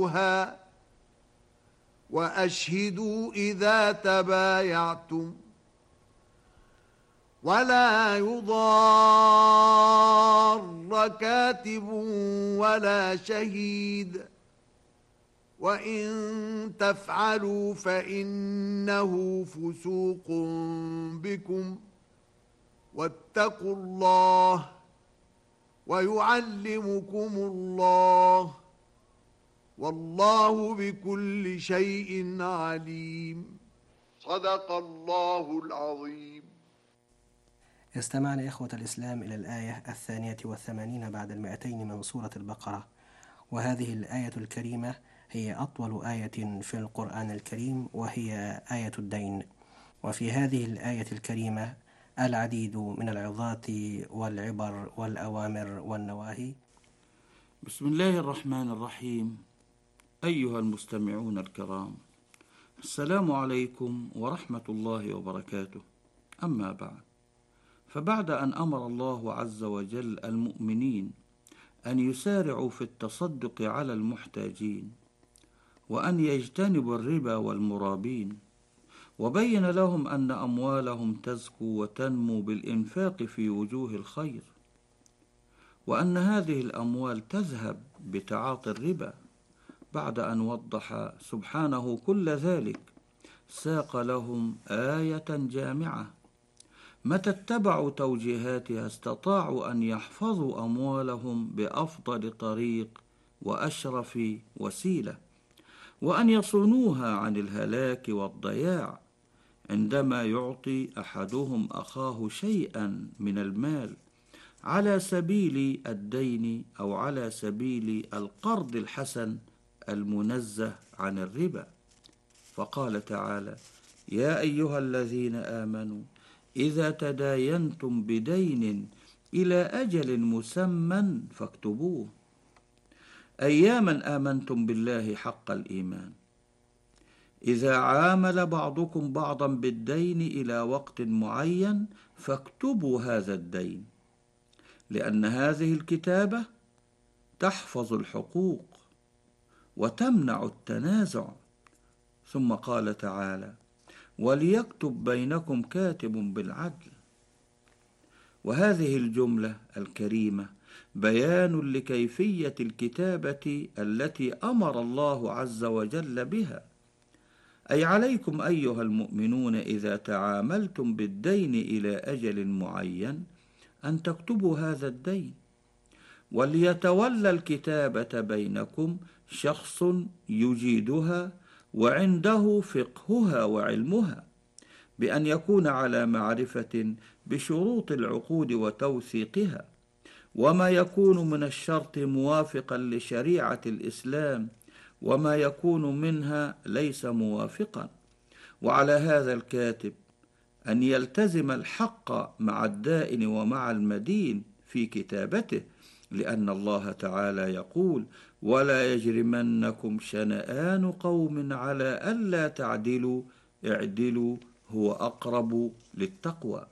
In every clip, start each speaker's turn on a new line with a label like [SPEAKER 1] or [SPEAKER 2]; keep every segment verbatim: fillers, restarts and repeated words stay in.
[SPEAKER 1] وأشهدوا إذا تبايعتم ولا يضار كاتب ولا شهيد وإن تفعلوا فإنه فسوق بكم واتقوا الله ويعلمكم الله والله بكل شيء عليم. صدق الله العظيم.
[SPEAKER 2] استمعنا إخوة الإسلام إلى الآية الثانية والثمانين بعد المئتين من سورة البقرة، وهذه الآية الكريمة هي أطول آية في القرآن الكريم، وهي آية الدين. وفي هذه الآية الكريمة العديد من العظات والعبر والأوامر والنواهي.
[SPEAKER 3] بسم الله الرحمن الرحيم. أيها المستمعون الكرام، السلام عليكم ورحمة الله وبركاته. أما بعد، فبعد أن أمر الله عز وجل المؤمنين أن يسارعوا في التصدق على المحتاجين وأن يجتنبوا الربا والمرابين، وبين لهم أن أموالهم تزكو وتنمو بالإنفاق في وجوه الخير، وأن هذه الأموال تذهب بتعاطي الربا، بعد أن وضح سبحانه كل ذلك ساق لهم آية جامعة متى اتبعوا توجيهاتها استطاعوا أن يحفظوا أموالهم بأفضل طريق وأشرف وسيلة، وأن يصونوها عن الهلاك والضياع عندما يعطي أحدهم أخاه شيئا من المال على سبيل الدين أو على سبيل القرض الحسن المنزه عن الربا. فقال تعالى: يا أيها الذين آمنوا إذا تداينتم بدين إلى أجل مسمى فاكتبوه، أياما آمنتم بالله حق الإيمان، إذا عامل بعضكم بعضا بالدين إلى وقت معين فاكتبوا هذا الدين، لأن هذه الكتابة تحفظ الحقوق وتمنع التنازع. ثم قال تعالى: وليكتب بينكم كاتب بالعدل. وهذه الجملة الكريمة بيان لكيفية الكتابة التي أمر الله عز وجل بها، أي عليكم أيها المؤمنون إذا تعاملتم بالدين إلى أجل معين أن تكتبوا هذا الدين، وليتولى الكتابة بينكم شخص يجيدها وعنده فقهها وعلمها، بأن يكون على معرفة بشروط العقود وتوثيقها، وما يكون من الشرط موافقا لشريعة الإسلام وما يكون منها ليس موافقا. وعلى هذا الكاتب أن يلتزم الحق مع الدائن ومع المدين في كتابته، لأن الله تعالى يقول: ولا يجرمنكم شنآن قوم على ألا تعدلوا اعدلوا هو أقرب للتقوى.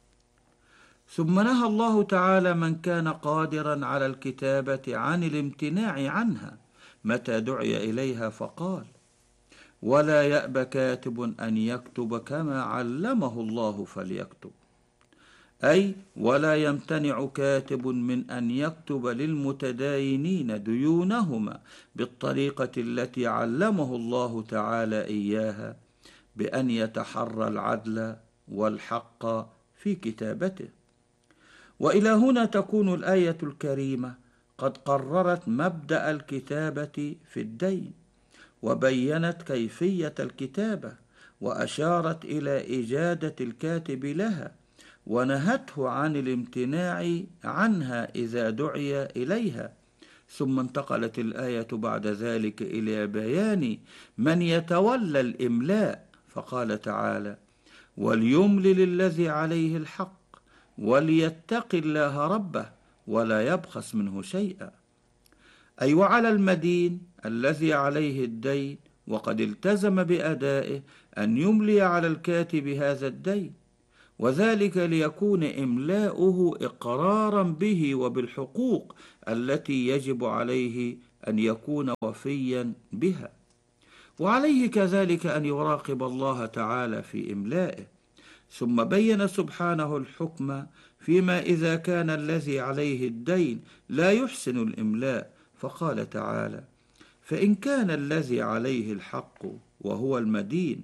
[SPEAKER 3] ثم نهى الله تعالى من كان قادرا على الكتابة عن الامتناع عنها متى دعي إليها، فقال: ولا يأبى كاتب أن يكتب كما علمه الله فليكتب، أي ولا يمتنع كاتب من أن يكتب للمتداينين ديونهما بالطريقة التي علمه الله تعالى إياها، بأن يتحرى العدل والحق في كتابته. وإلى هنا تكون الآية الكريمة قد قررت مبدأ الكتابة في الدين، وبينت كيفية الكتابة، وأشارت إلى إجادة الكاتب لها، ونهته عن الامتناع عنها إذا دعي إليها. ثم انتقلت الآية بعد ذلك إلى بيان من يتولى الإملاء، فقال تعالى: وليملل الذي عليه الحق وليتق الله ربه ولا يبخس منه شيئا، أي وعلى المدين الذي عليه الدين وقد التزم بأدائه أن يملي على الكاتب هذا الدين، وذلك ليكون إملاؤه إقرارا به وبالحقوق التي يجب عليه أن يكون وفيا بها، وعليه كذلك أن يراقب الله تعالى في إملائه. ثم بين سبحانه الحكم فيما إذا كان الذي عليه الدين لا يحسن الإملاء، فقال تعالى: فإن كان الذي عليه الحق وهو المدين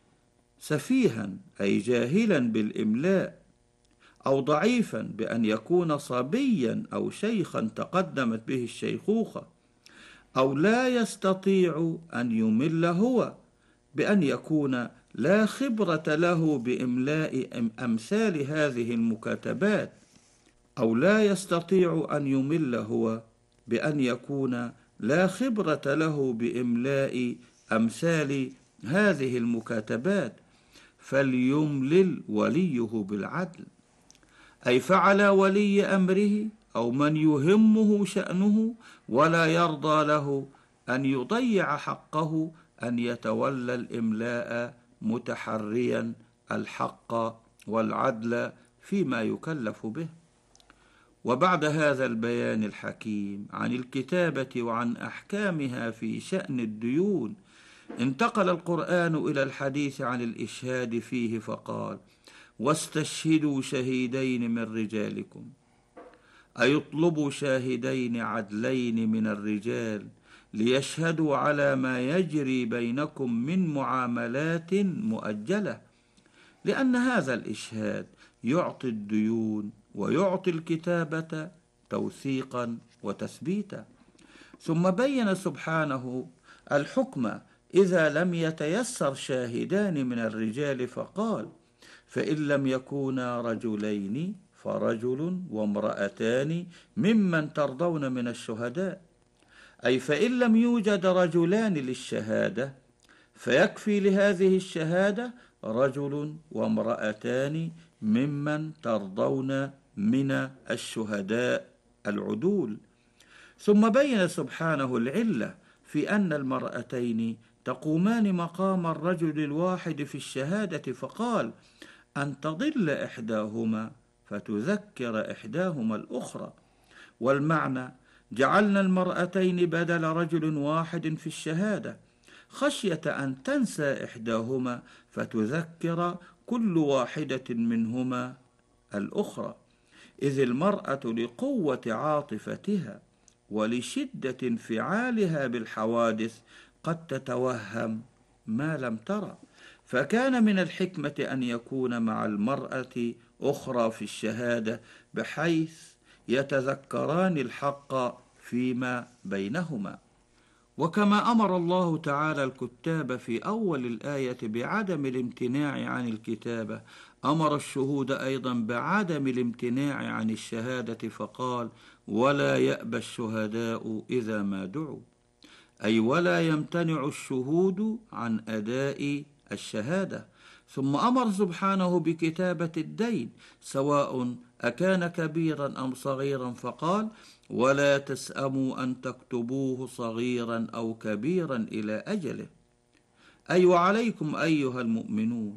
[SPEAKER 3] سفيها أي جاهلا بالإملاء، أو ضعيفا بأن يكون صبيا أو شيخا تقدمت به الشيخوخة، أو لا يستطيع أن يمل هو بأن يكون لا خبرة له بإملاء أمثال هذه المكاتبات، أو لا يستطيع أن يمل هو بأن يكون لا خبرة له بإملاء أمثال هذه المكاتبات، فليملل وليه بالعدل، أي فعلى ولي أمره أو من يهمه شأنه ولا يرضى له أن يضيع حقه أن يتولى الإملاء متحريا الحق والعدل فيما يكلف به. وبعد هذا البيان الحكيم عن الكتابة وعن أحكامها في شأن الديون، انتقل القرآن إلى الحديث عن الإشهاد فيه فقال: واستشهدوا شهيدين من رجالكم، أي اطلبوا شاهدين عدلين من الرجال ليشهدوا على ما يجري بينكم من معاملات مؤجلة، لأن هذا الإشهاد يعطي الديون ويعطي الكتابة توثيقا وتثبيتا. ثم بين سبحانه الحكم إذا لم يتيسر شاهدان من الرجال فقال: فإن لم يكونا رجلين فرجل وامرأتان ممن ترضون من الشهداء، أي فإن لم يوجد رجلان للشهادة فيكفي لهذه الشهادة رجل وامرأتان ممن ترضون من الشهداء العدول. ثم بين سبحانه العلة في أن المرأتين تقومان مقام الرجل الواحد في الشهادة فقال: أن تضل إحداهما فتذكر إحداهما الأخرى. والمعنى: جعلنا المرأتين بدل رجل واحد في الشهادة خشية أن تنسى إحداهما فتذكر كل واحدة منهما الأخرى، إذ المرأة لقوة عاطفتها ولشدة انفعالها بالحوادث قد تتوهم ما لم ترى، فكان من الحكمة أن يكون مع المرأة أخرى في الشهادة بحيث يتذكران الحق فيما بينهما. وكما أمر الله تعالى الكتاب في أول الآية بعدم الامتناع عن الكتابة، أمر الشهود أيضا بعدم الامتناع عن الشهادة فقال: ولا يأبى الشهداء إذا ما دعوا، أي ولا يمتنع الشهود عن أداء الشهادة. ثم أمر سبحانه بكتابة الدين سواء أكان كبيرا أم صغيرا فقال: ولا تسأموا أن تكتبوه صغيرا أو كبيرا إلى أجله، أي وعليكم أيها المؤمنون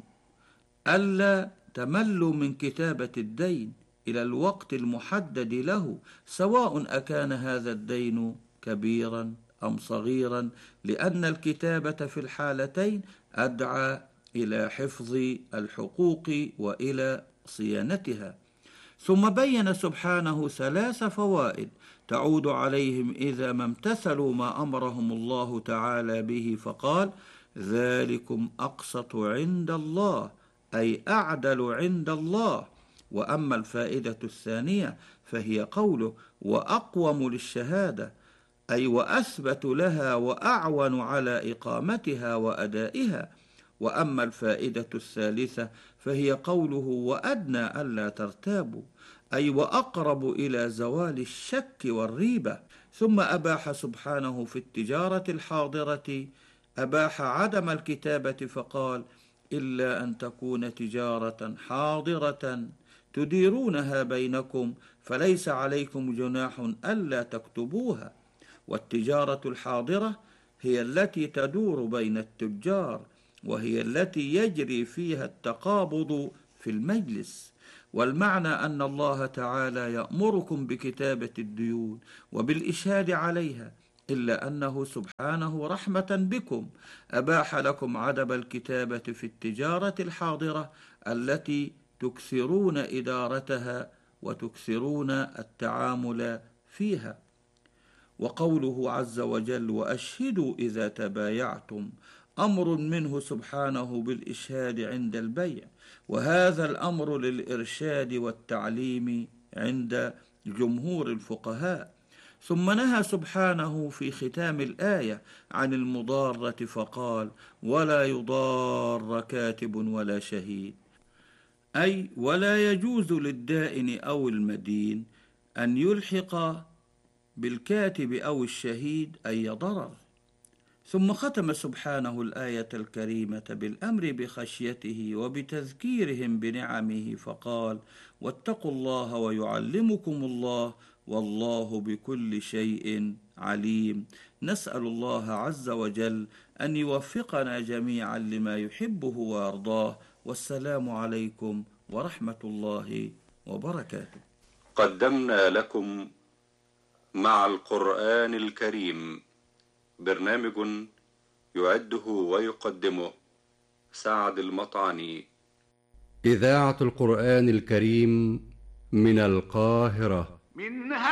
[SPEAKER 3] ألا تملوا من كتابة الدين إلى الوقت المحدد له سواء أكان هذا الدين كبيرا أم صغيرا، لأن الكتابة في الحالتين أدعى إلى حفظ الحقوق وإلى صيانتها. ثم بين سبحانه ثلاث فوائد تعود عليهم إذا ما امتثلوا ما أمرهم الله تعالى به فقال: ذلكم أقسط عند الله، أي أعدل عند الله. وأما الفائدة الثانية فهي قوله: وأقوم للشهادة، أي وأثبت لها وأعون على إقامتها وأدائها. وأما الفائدة الثالثة فهي قوله: وأدنى ألا ترتابوا، أي وأقرب إلى زوال الشك والريبة. ثم أباح سبحانه في التجارة الحاضرة أباح عدم الكتابة فقال: إلا أن تكون تجارة حاضرة تديرونها بينكم فليس عليكم جناح ألا تكتبوها. والتجارة الحاضرة هي التي تدور بين التجار، وهي التي يجري فيها التقابض في المجلس. والمعنى أن الله تعالى يأمركم بكتابة الديون وبالإشهاد عليها إلا أنه سبحانه رحمة بكم أباح لكم عدم الكتابة في التجارة الحاضرة التي تكثرون إدارتها وتكثرون التعامل فيها. وقوله عز وجل: وأشهدوا إذا تبايعتم، أمر منه سبحانه بالإشهاد عند البيع، وهذا الأمر للإرشاد والتعليم عند جمهور الفقهاء. ثم نهى سبحانه في ختام الآية عن المضارة فقال: ولا يضار كاتب ولا شهيد، أي ولا يجوز للدائن أو المدين أن يلحق بالكاتب أو الشهيد أي ضرر. ثم ختم سبحانه الآية الكريمة بالأمر بخشيته وبتذكيرهم بنعمه فقال: واتقوا الله ويعلمكم الله والله بكل شيء عليم. نسأل الله عز وجل أن يوفقنا جميعا لما يحبه ويرضاه، والسلام عليكم ورحمة الله وبركاته.
[SPEAKER 4] قدمنا لكم مع القرآن الكريم برنامج يعده ويقدمه سعد المطعني.
[SPEAKER 5] إذاعة القرآن الكريم من القاهرة.
[SPEAKER 1] من